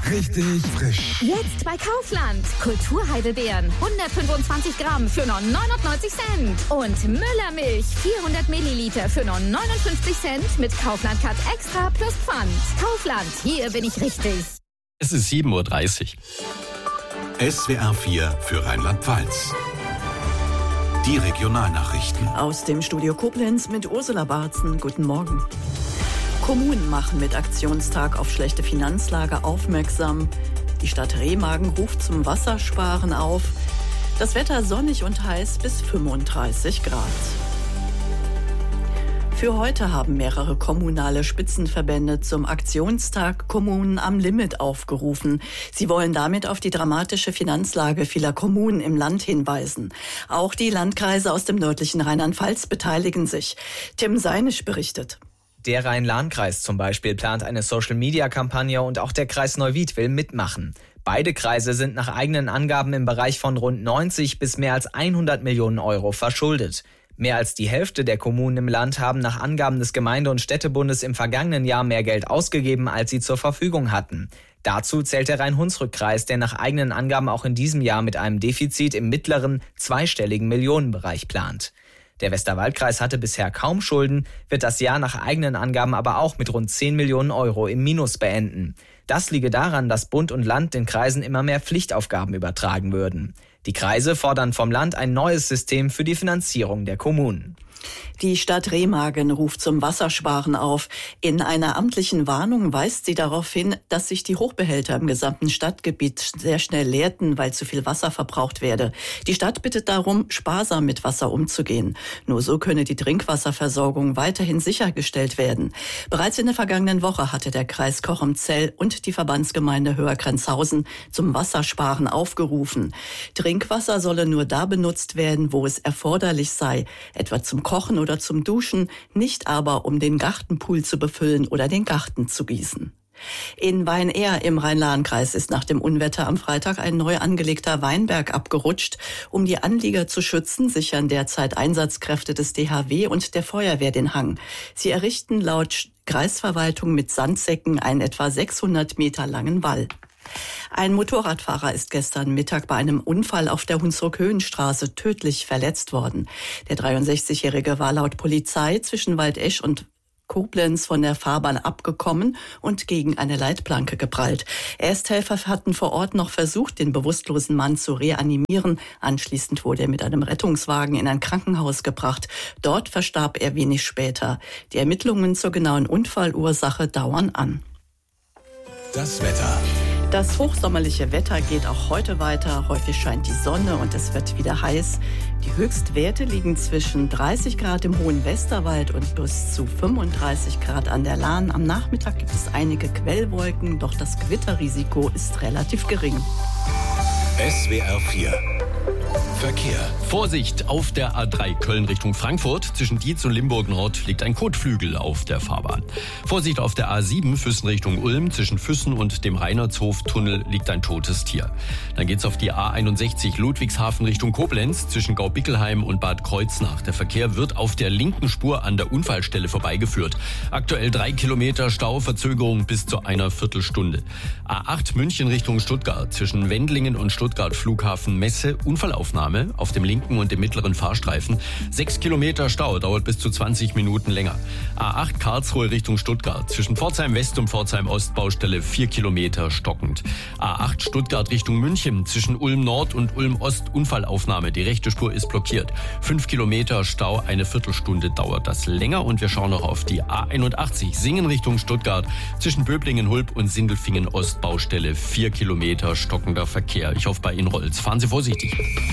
richtig frisch. Jetzt bei Kaufland. Kulturheidelbeeren 125 Gramm für nur 99 Cent. Und Müllermilch 400 Milliliter für nur 59 Cent mit Kaufland Cut Extra plus Pfand. Kaufland, hier bin ich richtig. Es ist 7:30 Uhr. SWR 4 für Rheinland-Pfalz. Die Regionalnachrichten. Aus dem Studio Koblenz mit Ursula Barzen. Guten Morgen. Kommunen machen mit Aktionstag auf schlechte Finanzlage aufmerksam. Die Stadt Remagen ruft zum Wassersparen auf. Das Wetter sonnig und heiß bis 35 Grad. Für heute haben mehrere kommunale Spitzenverbände zum Aktionstag Kommunen am Limit aufgerufen. Sie wollen damit auf die dramatische Finanzlage vieler Kommunen im Land hinweisen. Auch die Landkreise aus dem nördlichen Rheinland-Pfalz beteiligen sich. Tim Seinisch berichtet. Der Rhein-Lahn-Kreis zum Beispiel plant eine Social-Media-Kampagne und auch der Kreis Neuwied will mitmachen. Beide Kreise sind nach eigenen Angaben im Bereich von rund 90 bis mehr als 100 Millionen Euro verschuldet. Mehr als die Hälfte der Kommunen im Land haben nach Angaben des Gemeinde- und Städtebundes im vergangenen Jahr mehr Geld ausgegeben, als sie zur Verfügung hatten. Dazu zählt der Rhein-Hunsrück-Kreis, der nach eigenen Angaben auch in diesem Jahr mit einem Defizit im mittleren, zweistelligen Millionenbereich plant. Der Westerwaldkreis hatte bisher kaum Schulden, wird das Jahr nach eigenen Angaben aber auch mit rund 10 Millionen Euro im Minus beenden. Das liege daran, dass Bund und Land den Kreisen immer mehr Pflichtaufgaben übertragen würden. Die Kreise fordern vom Land ein neues System für die Finanzierung der Kommunen. Die Stadt Remagen ruft zum Wassersparen auf. In einer amtlichen Warnung weist sie darauf hin, dass sich die Hochbehälter im gesamten Stadtgebiet sehr schnell leerten, weil zu viel Wasser verbraucht werde. Die Stadt bittet darum, sparsam mit Wasser umzugehen. Nur so könne die Trinkwasserversorgung weiterhin sichergestellt werden. Bereits in der vergangenen Woche hatte der Kreis Cochem-Zell und die Verbandsgemeinde Höher-Grenzhausen zum Wassersparen aufgerufen. Trinkwasser solle nur da benutzt werden, wo es erforderlich sei, etwa zum Kochen oder zum Duschen, nicht aber um den Gartenpool zu befüllen oder den Garten zu gießen. In Weinehr im Rhein-Lahn-Kreis ist nach dem Unwetter am Freitag ein neu angelegter Weinberg abgerutscht. Um die Anlieger zu schützen, sichern derzeit Einsatzkräfte des DHW und der Feuerwehr den Hang. Sie errichten laut Kreisverwaltung mit Sandsäcken einen etwa 600 Meter langen Wall. Ein Motorradfahrer ist gestern Mittag bei einem Unfall auf der Hunsrück-Höhenstraße tödlich verletzt worden. Der 63-Jährige war laut Polizei zwischen Waldesch und Koblenz von der Fahrbahn abgekommen und gegen eine Leitplanke geprallt. Ersthelfer hatten vor Ort noch versucht, den bewusstlosen Mann zu reanimieren. Anschließend wurde er mit einem Rettungswagen in ein Krankenhaus gebracht. Dort verstarb er wenig später. Die Ermittlungen zur genauen Unfallursache dauern an. Das Wetter. Das hochsommerliche Wetter geht auch heute weiter. Häufig scheint die Sonne und es wird wieder heiß. Die Höchstwerte liegen zwischen 30 Grad im hohen Westerwald und bis zu 35 Grad an der Lahn. Am Nachmittag gibt es einige Quellwolken, doch das Gewitterrisiko ist relativ gering. SWR 4 Verkehr. Vorsicht auf der A3 Köln Richtung Frankfurt. Zwischen Dietz und Limburg Nord liegt ein Kotflügel auf der Fahrbahn. Vorsicht auf der A7 Füssen Richtung Ulm. Zwischen Füssen und dem Reinhardshof-Tunnel liegt ein totes Tier. Dann geht's auf die A61 Ludwigshafen Richtung Koblenz. Zwischen Gaubickelheim und Bad Kreuznach. Der Verkehr wird auf der linken Spur an der Unfallstelle vorbeigeführt. Aktuell 3 Kilometer Stau, Verzögerung bis zu einer Viertelstunde. A8 München Richtung Stuttgart. Zwischen Wendlingen und Stuttgart Flughafen Messe. Unfallaufnahme auf dem linken und dem mittleren Fahrstreifen. 6 Kilometer Stau, dauert bis zu 20 Minuten länger. A8 Karlsruhe Richtung Stuttgart. Zwischen Pforzheim West und Pforzheim Ost Baustelle 4 Kilometer stockend. A8 Stuttgart Richtung München. Zwischen Ulm Nord und Ulm Ost Unfallaufnahme. Die rechte Spur ist blockiert. 5 Kilometer Stau, eine Viertelstunde dauert das länger. Und wir schauen noch auf die A81 Singen Richtung Stuttgart. Zwischen Böblingen Hulb und Sindelfingen Ost Baustelle 4 Kilometer stockender Verkehr. Ich hoffe, bei Ihnen rollt's. Fahren Sie vorsichtig.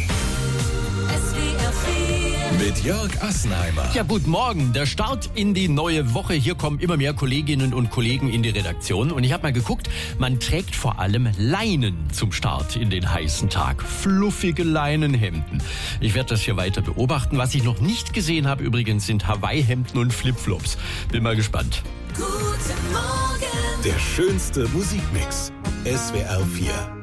Mit Jörg Assenheimer. Ja, guten Morgen. Der Start in die neue Woche. Hier kommen immer mehr Kolleginnen und Kollegen in die Redaktion. Und ich habe mal geguckt, man trägt vor allem Leinen zum Start in den heißen Tag. Fluffige Leinenhemden. Ich werde das hier weiter beobachten. Was ich noch nicht gesehen habe übrigens, sind Hawaii-Hemden und Flipflops. Bin mal gespannt. Guten Morgen. Der schönste Musikmix. SWR 4.